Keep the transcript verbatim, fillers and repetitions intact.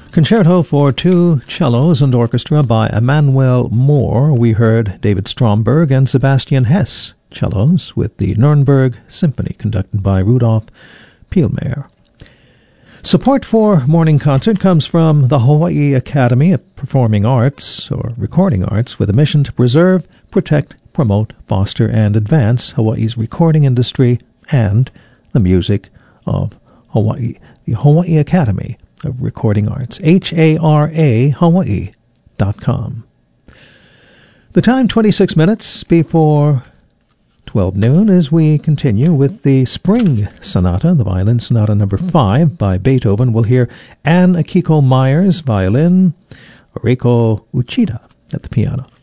Concerto for two cellos and orchestra by Emanuel Moore. We heard David Stromberg and Sebastian Hess, cellos, with the Nuremberg Symphony, conducted by Rudolf Pielmeyer. Support for Morning Concert comes from the Hawaii Academy of Performing Arts, or Recording Arts, with a mission to preserve, protect, promote, foster, and advance Hawaii's recording industry and the music of Hawaii. The Hawaii Academy of Recording Arts, H A R A, Hawaii dot com. The time, twenty-six minutes before twelve noon, as we continue with the Spring Sonata, the Violin Sonata number five by Beethoven. We'll hear Anne Akiko Myers, violin, Reiko Uchida at the piano.